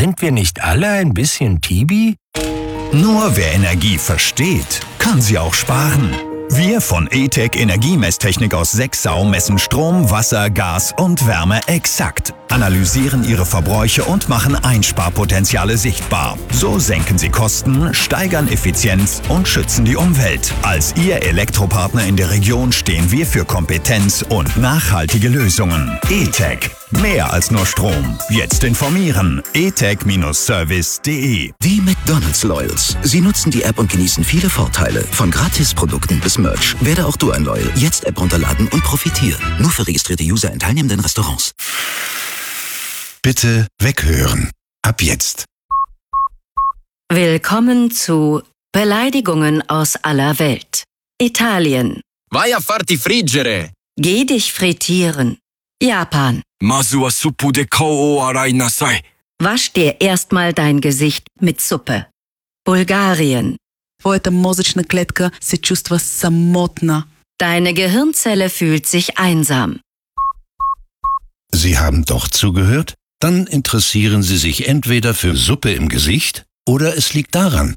Sind wir nicht alle ein bisschen Tibi? Nur wer Energie versteht, kann sie auch sparen. Wir von E-Tech Energiemesstechnik aus 6sau messen Strom, Wasser, Gas und Wärme exakt, analysieren ihre Verbräuche und machen Einsparpotenziale sichtbar. So senken sie Kosten, steigern Effizienz und schützen die Umwelt. Als Ihr Elektropartner in der Region stehen wir für Kompetenz und nachhaltige Lösungen. E-Tech. Mehr als nur Strom. Jetzt informieren. etech-service.de. Die McDonald's Loyals. Sie nutzen die App und genießen viele Vorteile. Von Gratisprodukten bis Merch. Werde auch du ein Loyal. Jetzt App runterladen und profitieren. Nur für registrierte User in teilnehmenden Restaurants. Bitte weghören. Ab jetzt. Willkommen zu Beleidigungen aus aller Welt. Italien. Vai a farti friggere. Geh dich frittieren. Japan. Masu wa suppu de kao o arai nasai. Wasch dir erstmal dein Gesicht mit Suppe. Bulgarien. Твоята мозъчна клетка се чувства самотна. Deine Gehirnzelle fühlt sich einsam. Sie haben doch zugehört? Dann interessieren Sie sich entweder für Suppe im Gesicht oder es liegt daran.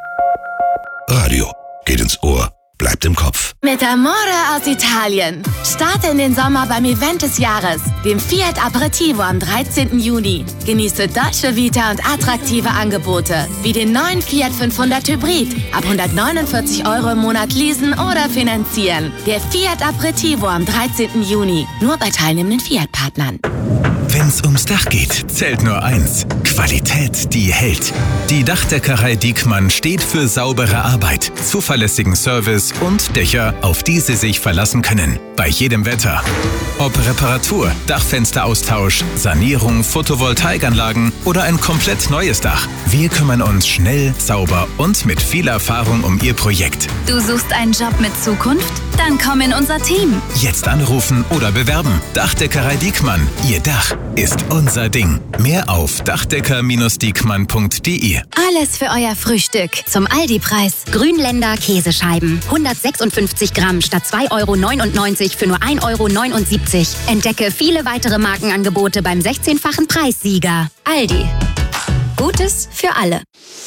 Radio geht ins Ohr, bleibt im Kopf. Mit Amore aus Italien. Starte in den Sommer beim Event des Jahres, dem Fiat Aperitivo am 13. Juni. Genieße Dolce Vita und attraktive Angebote, wie den neuen Fiat 500 Hybrid, ab 149 € im Monat leasen oder finanzieren. Der Fiat Aperitivo am 13. Juni, nur bei teilnehmenden Fiat-Partnern. Wenn's ums Dach geht, zählt nur eins: Qualität, die hält. Die Dachdeckerei Diekmann steht für saubere Arbeit, zuverlässigen Service und Dächer, auf die Sie sich verlassen können. Bei jedem Wetter. Ob Reparatur, Dachfensteraustausch, Sanierung, Photovoltaikanlagen oder ein komplett neues Dach. Wir kümmern uns schnell, sauber und mit viel Erfahrung um Ihr Projekt. Du suchst einen Job mit Zukunft? Dann komm in unser Team. Jetzt anrufen oder bewerben. Dachdeckerei Diekmann. Ihr Dach ist unser Ding. Mehr auf dachdecker-diekmann.de. Alles für euer Frühstück. Zum Aldi-Preis. Grünländer Käsescheiben. 156 Gramm statt 2,99 € für nur 1,79 €. Entdecke viele weitere Markenangebote beim 16-fachen Preissieger. Aldi. Gutes für alle.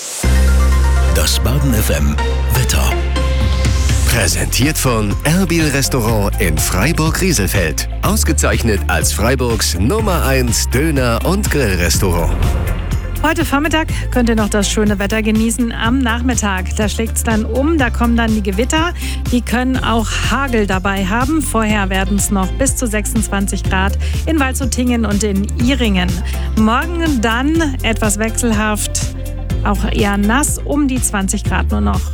Das Baden FM Wetter. Präsentiert von Erbil Restaurant in Freiburg-Rieselfeld. Ausgezeichnet als Freiburgs Nummer 1 Döner- und Grillrestaurant. Heute Vormittag könnt ihr noch das schöne Wetter genießen. Am Nachmittag, da schlägt es dann um, da kommen dann die Gewitter. Die können auch Hagel dabei haben. Vorher werden es noch bis zu 26 Grad in Waldshutingen und in Ihringen. Morgen dann etwas wechselhaft, auch eher nass, um die 20 Grad nur noch.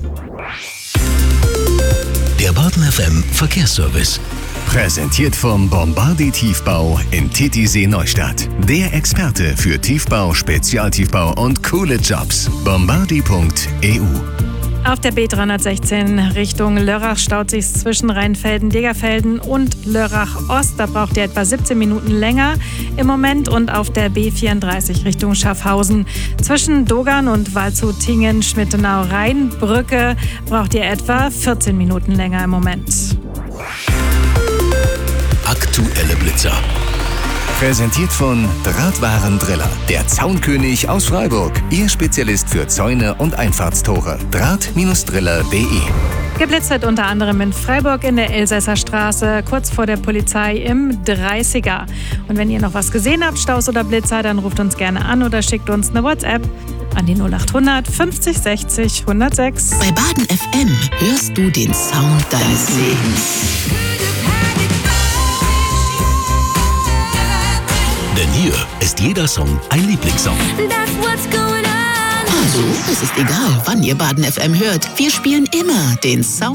Der Baden FM Verkehrsservice. Präsentiert vom Bombardi Tiefbau in Titisee Neustadt. Der Experte für Tiefbau, Spezialtiefbau und coole Jobs. Bombardi.eu. Auf der B316 Richtung Lörrach staut sich zwischen Rheinfelden, Degerfelden und Lörrach Ost. Da braucht ihr etwa 17 Minuten länger im Moment. Und auf der B34 Richtung Schaffhausen zwischen Dogern und Waldshutingen, Schmittenau-Rheinbrücke braucht ihr etwa 14 Minuten länger im Moment. Aktuelle Blitzer. Präsentiert von Drahtwarendriller, der Zaunkönig aus Freiburg. Ihr Spezialist für Zäune und Einfahrtstore. Draht-driller.de. Geblitzt wird unter anderem in Freiburg in der Elsässer Straße, kurz vor der Polizei im 30er. Und wenn ihr noch was gesehen habt, Staus oder Blitzer, dann ruft uns gerne an oder schickt uns eine WhatsApp an die 0800 50 60 106. Bei Baden FM hörst du den Sound deines Lebens. Denn hier ist jeder Song ein Lieblingssong. Also, es ist egal, wann ihr Baden FM hört. Wir spielen immer den Sound